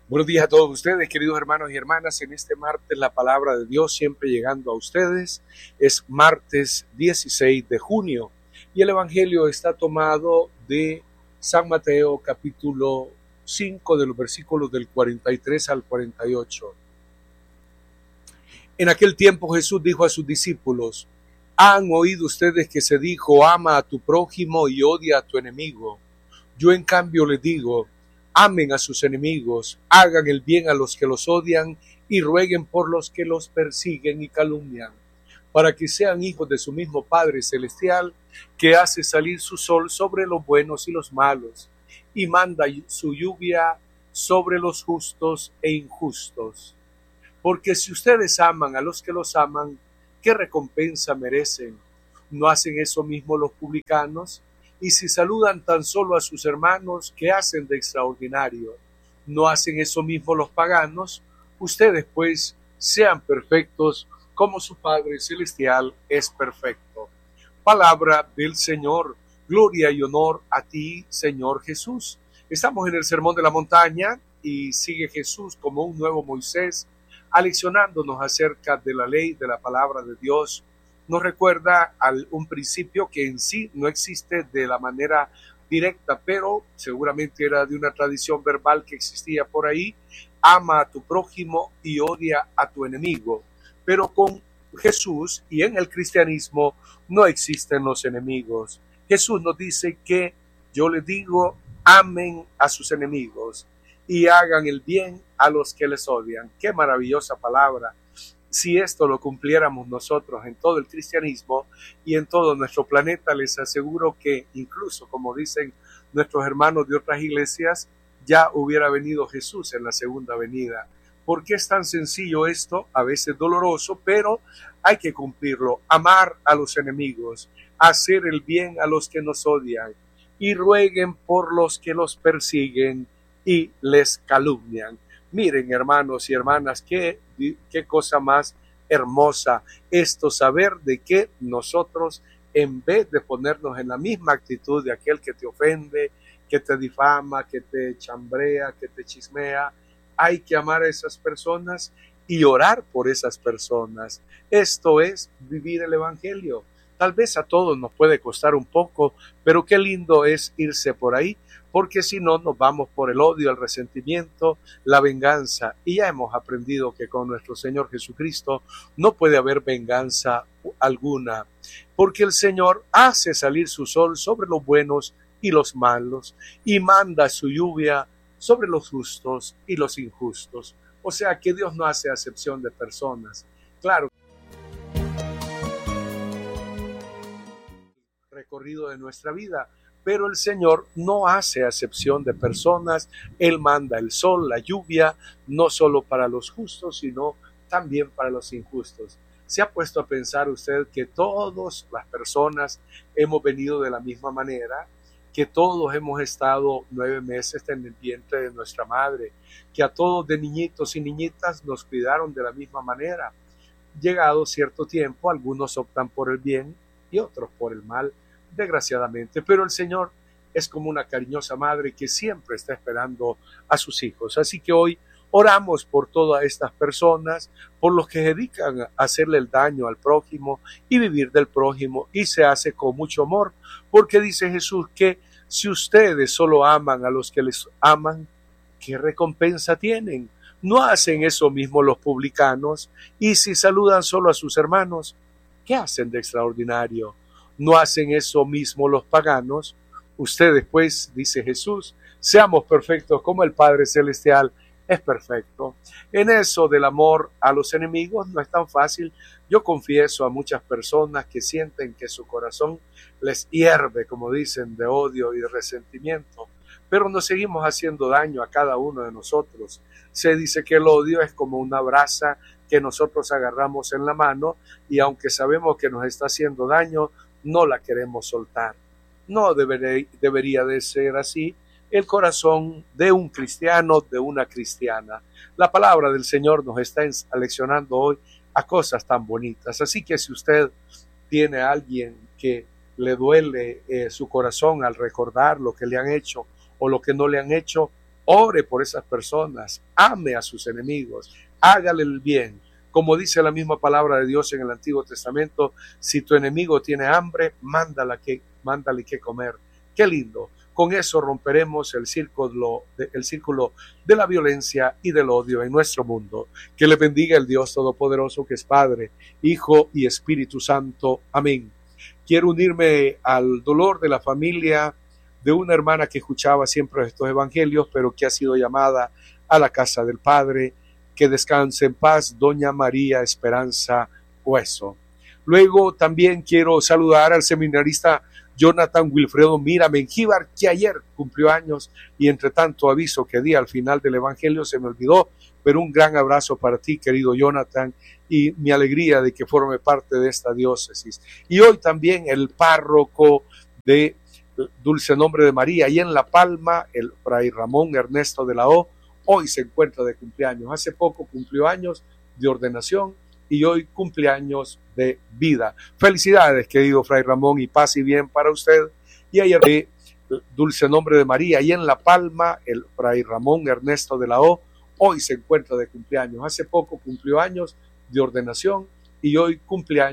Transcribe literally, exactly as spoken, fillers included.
Buenos días a todos ustedes, queridos hermanos y hermanas. En este martes la palabra de Dios siempre llegando a ustedes. Es martes dieciséis de junio y el evangelio está tomado de San Mateo capítulo cinco, de los versículos del cuarenta y tres al cuarenta y ocho. En aquel tiempo Jesús dijo a sus discípulos: ¿Han oído ustedes que se dijo, ama a tu prójimo y odia a tu enemigo? Yo en cambio les digo, amen a sus enemigos, hagan el bien a los que los odian y rueguen por los que los persiguen y calumnian, para que sean hijos de su mismo Padre Celestial, que hace salir su sol sobre los buenos y los malos, y manda su lluvia sobre los justos e injustos. Porque si ustedes aman a los que los aman, ¿qué recompensa merecen? ¿No hacen eso mismo los publicanos? Y si saludan tan solo a sus hermanos, ¿qué hacen de extraordinario? ¿No hacen eso mismo los paganos? Ustedes pues sean perfectos como su Padre Celestial es perfecto. Palabra del Señor. Gloria y honor a ti, Señor Jesús. Estamos en el Sermón de la Montaña y sigue Jesús como un nuevo Moisés, aleccionándonos acerca de la ley, de la palabra de Dios. Nos recuerda a un principio que en sí no existe de la manera directa, pero seguramente era de una tradición verbal que existía por ahí. Ama a tu prójimo y odia a tu enemigo. Pero con Jesús y en el cristianismo no existen los enemigos. Jesús nos dice que yo les digo, amen a sus enemigos y hagan el bien a los que les odian. Qué maravillosa palabra. Si esto lo cumpliéramos nosotros en todo el cristianismo y en todo nuestro planeta, les aseguro que incluso, como dicen nuestros hermanos de otras iglesias, ya hubiera venido Jesús en la segunda venida. ¿Por qué es tan sencillo esto? A veces doloroso, pero hay que cumplirlo. Amar a los enemigos, hacer el bien a los que nos odian y rueguen por los que los persiguen y les calumnian. Miren, hermanos y hermanas, qué, qué cosa más hermosa esto, saber de que nosotros, en vez de ponernos en la misma actitud de aquel que te ofende, que te difama, que te chambrea, que te chismea, hay que amar a esas personas y orar por esas personas. Esto es vivir el evangelio. Tal vez a todos nos puede costar un poco, pero qué lindo es irse por ahí, porque si no nos vamos por el odio, el resentimiento, la venganza. Y ya hemos aprendido que con nuestro Señor Jesucristo no puede haber venganza alguna, porque el Señor hace salir su sol sobre los buenos y los malos, y manda su lluvia sobre los justos y los injustos. O sea que Dios no hace acepción de personas. Claro, recorrido de nuestra vida, pero el Señor no hace acepción de personas. Él manda el sol, la lluvia, no solo para los justos, sino también para los injustos. ¿Se ha puesto a pensar usted que todas las personas hemos venido de la misma manera? Que todos hemos estado nueve meses en el vientre de nuestra madre, que a todos de niñitos y niñitas nos cuidaron de la misma manera. Llegado cierto tiempo, algunos optan por el bien y otros por el mal, desgraciadamente, pero el Señor es como una cariñosa madre que siempre está esperando a sus hijos. Así que hoy oramos por todas estas personas, por los que dedican a hacerle el daño al prójimo y vivir del prójimo, y se hace con mucho amor, porque dice Jesús que si ustedes solo aman a los que les aman, ¿qué recompensa tienen? ¿No hacen eso mismo los publicanos? Y si saludan solo a sus hermanos, ¿qué hacen de extraordinario? ¿No hacen eso mismo los paganos? Ustedes pues, dice Jesús, seamos perfectos como el Padre Celestial es perfecto. En eso del amor a los enemigos no es tan fácil. Yo confieso a muchas personas que sienten que su corazón les hierve, como dicen, de odio y de resentimiento, pero nos seguimos haciendo daño a cada uno de nosotros. Se dice que el odio es como una brasa que nosotros agarramos en la mano y aunque sabemos que nos está haciendo daño, no la queremos soltar. No debería, debería de ser así el corazón de un cristiano, de una cristiana. La palabra del Señor nos está aleccionando hoy a cosas tan bonitas. Así que si usted tiene a alguien que le duele eh, su corazón al recordar lo que le han hecho o lo que no le han hecho, ore por esas personas, ame a sus enemigos, hágale el bien. Como dice la misma palabra de Dios en el Antiguo Testamento, si tu enemigo tiene hambre, mándale que, mándale que comer. Qué lindo. Con eso romperemos el círculo, el círculo de la violencia y del odio en nuestro mundo. Que le bendiga el Dios Todopoderoso, que es Padre, Hijo y Espíritu Santo. Amén. Quiero unirme al dolor de la familia de una hermana que escuchaba siempre estos evangelios, pero que ha sido llamada a la casa del Padre. Que descanse en paz, doña María Esperanza Hueso. Luego también quiero saludar al seminarista Jonathan Wilfredo Mira Mengíbar, que ayer cumplió años, y entre tanto aviso que di al final del evangelio se me olvidó, pero un gran abrazo para ti, querido Jonathan, y mi alegría de que forme parte de esta diócesis. Y hoy también el párroco de Dulce Nombre de María, y en La Palma, el fray Ramón Ernesto de la O, hoy se encuentra de cumpleaños. Hace poco cumplió años de ordenación y hoy cumpleaños de vida. Felicidades, querido fray Ramón, y paz y bien para usted. Y ayer de Dulce Nombre de María, y en La Palma, el fray Ramón Ernesto de la O, hoy se encuentra de cumpleaños. Hace poco cumplió años de ordenación y hoy cumpleaños